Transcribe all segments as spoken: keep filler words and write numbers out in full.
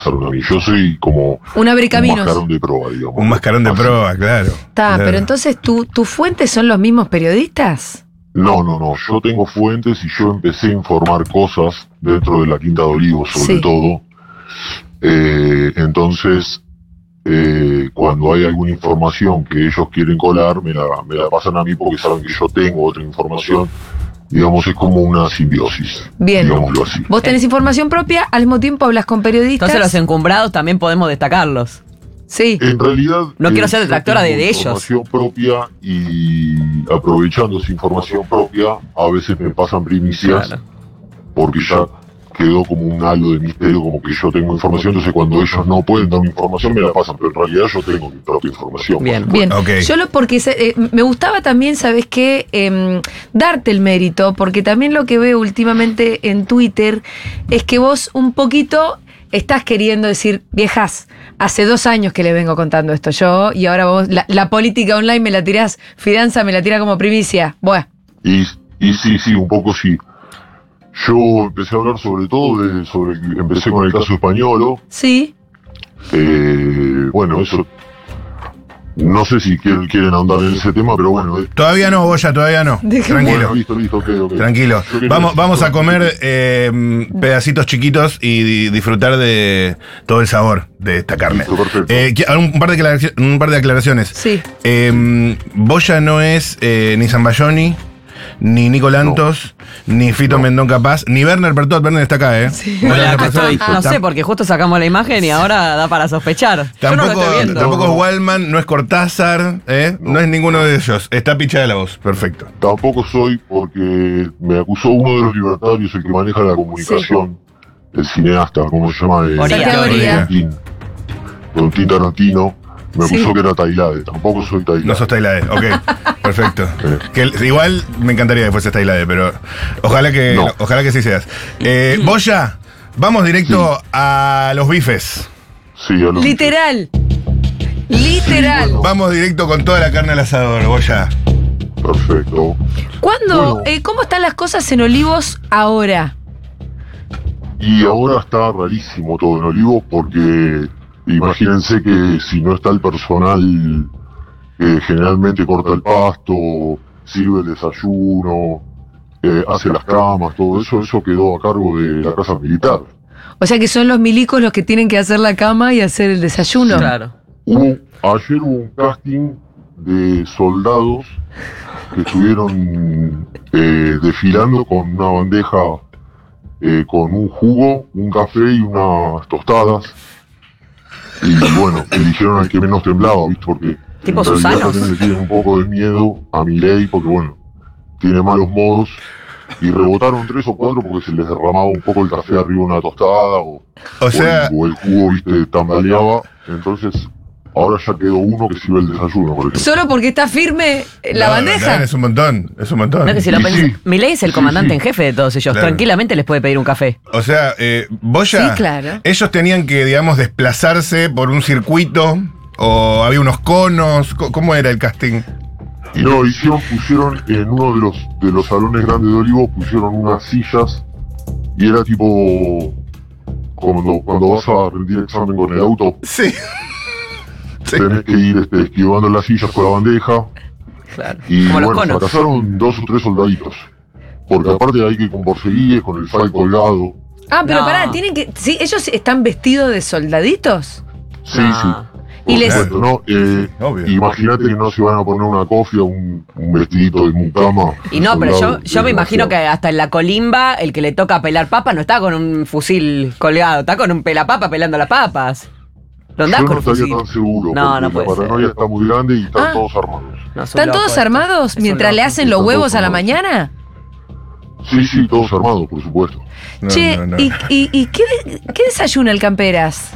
pasaron a mí. Yo soy como un abrecaminos. Un mascarón de proa, digamos. Un mascarón de proa, claro. Está, claro. pero entonces, ¿tu, ¿tus fuentes son los mismos periodistas? No, no, no. Yo tengo fuentes y yo empecé a informar cosas dentro de la Quinta de Olivos, sobre Sí. todo. Eh, entonces, eh, cuando hay alguna información que ellos quieren colar, me la, me la pasan a mí porque saben que yo tengo otra información. Digamos, es como una simbiosis. Bien. Digámoslo así. Vos tenés información propia, al mismo tiempo hablas con periodistas. Entonces los encumbrados también podemos destacarlos. Sí. En realidad... No eh, quiero ser detractora yo de, tengo de ellos. Información propia y aprovechando esa información propia, a veces me pasan primicias, Claro. porque ya quedó como un halo de misterio, como que yo tengo información, entonces cuando ellos no pueden darme información me la pasan, pero en realidad yo tengo mi propia información. Bien. Bien, Ok. yo lo porque eh, me gustaba también, ¿sabes qué? Eh, darte el mérito, porque también lo que veo últimamente en Twitter es que vos un poquito estás queriendo decir, viejas, hace dos años que le vengo contando esto yo, y ahora vos, la, la política online me la tirás, Fidanza me la tira como primicia. Bueno. Y, y sí, sí, un poco sí. Yo empecé a hablar sobre todo, de, sobre empecé con el caso español. Sí. Eh, bueno, eso... No sé si quieren, quieren ahondar en ese tema, pero bueno... eh, Todavía no, Goya, todavía no. Déjame. Tranquilo. Bueno, listo, listo, ok, ok. Tranquilo. Yo quería- Vamos, vamos a comer eh, pedacitos chiquitos y di- disfrutar de todo el sabor de esta carne. Listo, perfecto. Eh, qui- un, par de aclaraci- un par de aclaraciones. Sí. Eh, Boya no es eh, ni Zambayoni, ni Nico Lantos, ni Fito No. Mendón Capaz, ni Werner Pertot. Werner está acá, ¿eh? Sí. Werner Hola, acá Pertot estoy. No está- sé, porque justo sacamos la imagen y ahora da para sospechar. Yo no lo Tampoco, estoy viendo. tampoco es Wallman, no es Cortázar, ¿eh? No, No. es ninguno de ellos. Está pichada la voz. Perfecto. Tampoco soy porque me acusó uno de los libertarios, el que maneja la comunicación, el cineasta, ¿cómo se llama? Eh, Oria. Oria. Don Tin. Don Tin Tarantino. Me Sí. acusó que era Tailade. Tampoco soy Tailade. No sos Tailade, ok, perfecto. Eh. Que el- igual me encantaría que fuese Tailade, pero ojalá que, No. ojalá que sí seas. Eh, Boya, vamos directo a los bifes. Sí, a lo- Literal. Literal. Sí, bueno. Vamos directo con toda la carne al asador, Boya. Perfecto. ¿Cuándo? Bueno. eh, ¿Cómo están las cosas en Olivos ahora? Y ahora está rarísimo todo en Olivos porque imagínense que si no está el personal que generalmente corta el pasto, sirve el desayuno, eh, hace las camas, todo eso, eso quedó a cargo de la casa militar. O sea que son los milicos los que tienen que hacer la cama y hacer el desayuno. Claro. Hubo, ayer hubo un casting de soldados que estuvieron eh, desfilando con una bandeja eh, con un jugo, un café y unas tostadas. Y bueno, eligieron al que menos temblaba, ¿viste? Porque Tipo en realidad Susanos. también le tienen un poco de miedo a Milei, porque bueno, tiene malos modos. Y rebotaron tres o cuatro porque se les derramaba un poco el café arriba de una tostada o, O sea, o el, o el jugo, viste, tambaleaba. Entonces, ahora ya quedó uno que sirve el desayuno, por ejemplo. Solo porque está firme eh, la no, bandeja. no, es un montón, es un montón. No es que si lo Sí, pensás, sí. Milei es el Sí, comandante sí. en jefe de todos ellos. Claro. Tranquilamente les puede pedir un café. O sea, eh, Boya, Sí, claro. ellos tenían que, digamos, desplazarse por un circuito o había unos conos. Co- ¿Cómo era el casting? Y no, hicieron, pusieron en uno de los, de los salones grandes de Olivos, pusieron unas sillas y era tipo cuando, cuando vas a rendir examen con el auto, Sí. Sí. tenés que ir este, esquivando las sillas con la bandeja. Claro. Y Como los bueno, conos. fracasaron dos o tres soldaditos. Porque aparte hay que con borseguíes, con el fal colgado. Ah, pero No. pará, tienen que. ¿Sí? ¿Ellos están vestidos de soldaditos? Sí, No. sí. Y Por les- supuesto, ¿no? Eh, Obvio. Imagínate que no se van a poner una cofia, un, un vestidito de mucama. Y no, pero yo, soldado, yo me es imagino que demasiado. hasta en la colimba, el que le toca pelar papas no está con un fusil colgado, está con un pelapapa pelando las papas. ¿Lo andás Yo con no un fusil? estaría tan seguro. No, porque no puede la ser. paranoia está muy grande y están Ah. todos armados. No, es un ¿Están loco todos esto. armados Es un mientras le loco. hacen los Están huevos todos a la armados. mañana? Sí, sí, todos armados, por supuesto. No, che, no, no. ¿y, y, y qué, de- qué desayuna el Camperas?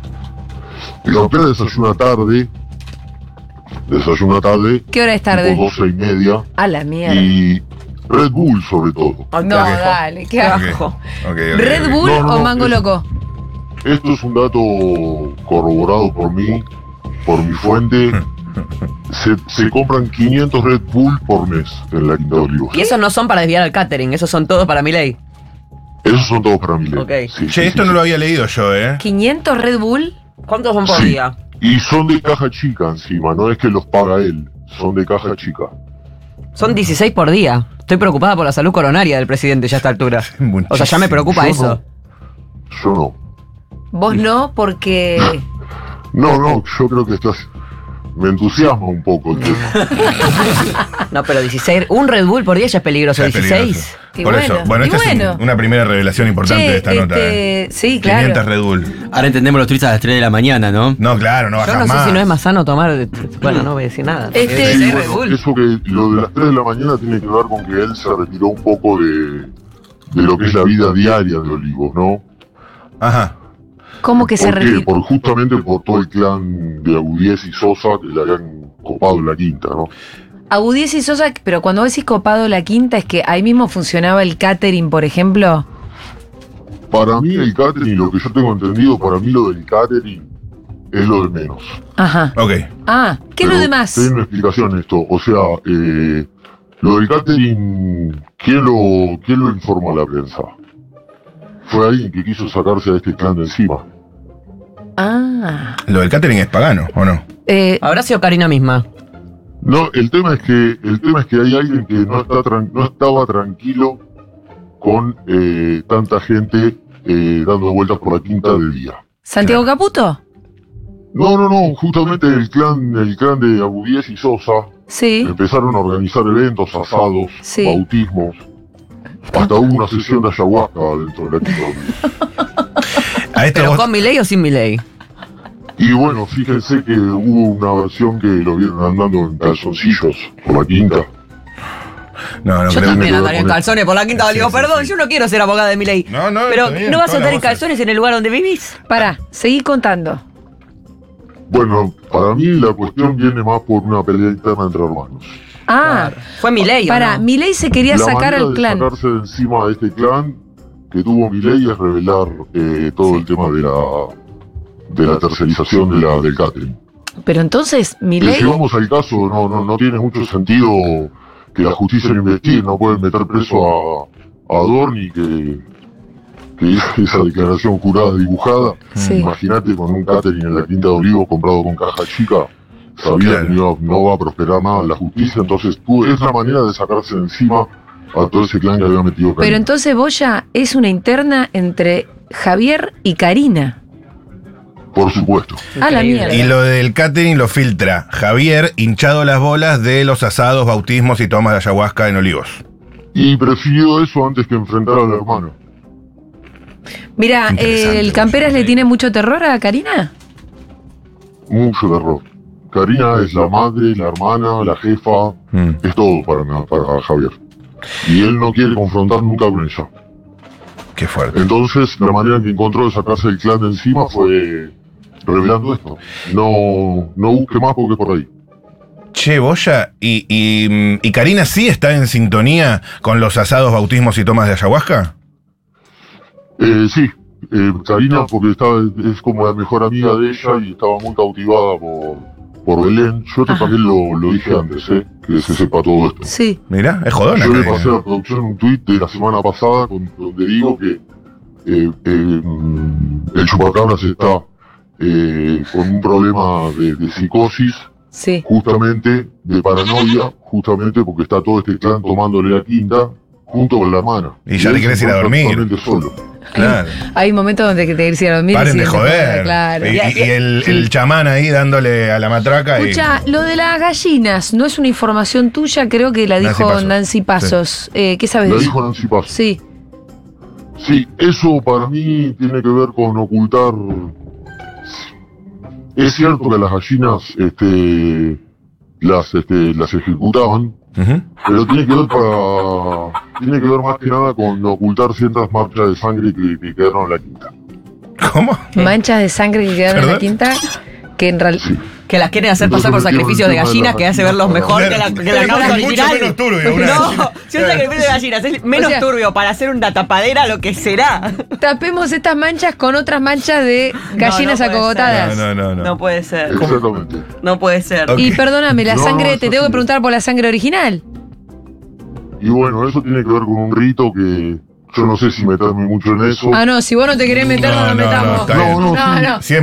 El campeón desayuna tarde. Desayuna tarde. ¿Qué hora es tarde? Tipo doce y media. A la mierda. Y Red Bull, sobre todo. Ay, No, qué asco. dale, qué Qué asco. asco. Ok, ok, ¿Red ok. Bull No, no, o no, Mango es- Loco? Esto es un dato corroborado por mí, por mi fuente. Se, se compran quinientos Red Bull por mes en la Quinta de Olivos. Y esos no son para desviar al catering, esos son todos para Milei. Esos son todos para Milei. Ok. Sí, Che, sí, esto sí, no sí. lo había leído yo, ¿eh? ¿quinientos Red Bull? ¿Cuántos son por Sí. día? Y son de caja chica encima, no es que los paga él, son de caja chica. Son dieciséis por día. Estoy preocupada por la salud coronaria del presidente ya a esta altura. O sea, ya me preocupa Yo eso. no. Yo no. Vos no, porque... No, no, yo creo que estás... Me entusiasma un poco el tema. No, pero dieciséis. Un Red Bull por día ya es peligroso. Ya es dieciséis. peligroso. Qué Por bueno, eso, bueno, y esta es bueno. un- una primera revelación importante Che, de esta nota. este, ¿eh? sí, claro. quinientos Red Bull. Ahora entendemos los turistas a las tres de la mañana, ¿no? No, claro, no Yo bajas no sé más. si no es más sano tomar. Bueno, no voy a decir nada. Este- Porque Sí, dieciséis bueno, Red Bull. eso que lo de las tres de la mañana tiene que ver con que él se retiró un poco de, de lo que es la vida diaria de Olivos, ¿no? Ajá. ¿Cómo que se ¿Por qué? retiró? Por justamente por todo el clan de Agudiez y Sosa que le habían copado la quinta, ¿no? Agudiez y Sosa, pero cuando vos decís copado la quinta, es que ahí mismo funcionaba el catering, por ejemplo. Para mí el catering, lo que yo tengo entendido, para mí lo del catering es lo de menos. Ajá. Ok. Ah, ¿qué es lo Pero demás? Tengo una explicación esto, o sea, eh, lo del catering, ¿quién lo, ¿quién lo informó a la prensa? Fue alguien que quiso sacarse a este clan de encima. Ah. Lo del catering es pagano, ¿o no? Eh, Habrá sido Karina misma. No, el tema es que el tema es que hay alguien que no está tran- no estaba tranquilo con eh, tanta gente eh, dando vueltas por la quinta del día. ¿Santiago Caputo? No, no, no, justamente el clan, el clan de Agudiez y Sosa Sí. empezaron a organizar eventos, asados, Sí. bautismos, hasta hubo una sesión de ayahuasca dentro de la quinta del día. A esto ¿Pero vos- con mi ley o sin mi ley? Y bueno, fíjense que hubo una versión que lo vieron andando en calzoncillos por la quinta. No, no Yo creo. también que ver andaría en con eso. calzones por la quinta. Sí, Digo, sí, perdón, sí. yo no quiero ser abogada de mi ley. No, no, Pero está bien, ¿no vas a todas andar las en voces. calzones en el lugar donde vivís? Pará, seguí contando. Bueno, para mí la cuestión viene más por una pelea interna entre hermanos. Ah, Fue mi ley. pará, ¿o no? Milei se quería La sacar manera al de clan. sacarse de encima de este clan que tuvo Milei es revelar eh, todo el tema de la de la tercerización de la, del catering. Pero entonces, Que Milei... si vamos al caso, no, no, no tiene mucho sentido que la justicia lo investigue, no pueden meter preso a, a Adorni que, que hizo esa declaración jurada dibujada. Sí. Imagínate con un catering en la Quinta de Olivos comprado con caja chica, sabía Claro. que no, no va a prosperar nada en la justicia, entonces tú, es la manera de sacarse de encima a todo ese clan que había metido Pero Karina. entonces Boya es una interna entre Javier y Karina. Por supuesto. A la Increíble. mierda. Y lo del catering lo filtra Javier, hinchado las bolas de los asados, bautismos y tomas de ayahuasca en Olivos. Y prefirió eso antes que enfrentar al hermano. Mira, Interesante, ¿el Camperas Boya. le tiene mucho terror a Karina? Mucho terror. Karina es la madre, la hermana, la jefa, Mm. es todo para, para Javier. Y él no quiere confrontar nunca con ella. Qué fuerte. Entonces, la manera en que encontró de sacarse el clan de encima fue revelando esto. No, no busque más porque es por ahí. Che, Boya, ¿y, y, ¿y Karina sí está en sintonía con los asados, bautismos y tomas de ayahuasca? Eh, sí, eh, Karina porque estaba, es como la mejor amiga de ella y estaba muy cautivada por, por Belén. Yo te Ajá. también lo, lo dije antes, eh, que se sepa todo esto. Sí. Mirá, es jodona. Yo le Karina. pasé a la producción un tuit de la semana pasada con- donde digo que eh, eh, mm, el chupacabras está eh, con un problema de, de psicosis, Sí. justamente de paranoia, justamente porque está todo este clan tomándole la quinta junto con la hermana. Y ya te él querés se ir a encuentra dormir. totalmente solo. Claro. Hay momentos donde que te querés ir a dormir. y Paren de siguen joder. Claro. Y, y- y el, el chamán ahí dándole a la matraca. y- Escucha, lo de las gallinas no es una información tuya, creo que la Nancy dijo Pasos. Nancy Pasos. Eh, ¿Qué sabes La de eso? dijo Nancy Paz. Sí. Sí, eso para mí tiene que ver con ocultar. Es cierto que las gallinas este, las, este, las ejecutaban, Ujú. pero tiene que ver para, tiene que ver más que nada con ocultar ciertas marcas de sangre que, que quedaron en la quinta. ¿Cómo? Manchas de sangre que quedaron en la ¿Perdón? quinta, que en realidad... Sí. Que las quieren hacer pasar por Entonces, sacrificios de el tema de gallinas las que hace verlos gallinas, mejor que claro. la, que la Pero cabra mucho original. menos turbio, una No, gallina. si un sacrificio de gallinas es menos O sea- turbio para hacer una tapadera, lo que será. Tapemos estas manchas con otras manchas de gallinas no puede acogotadas. No, no, no. no. No puede ser. Exactamente. No puede ser. Ok. Y perdóname, la No, sangre, eso te tengo que sí. preguntar por la sangre original. Y bueno, eso tiene que ver con un rito que, yo no sé si meterme mucho en eso. Ah, no, si vos no te querés meter, no, No, nos no, no, metamos. está bien. No, no, no, sí. no.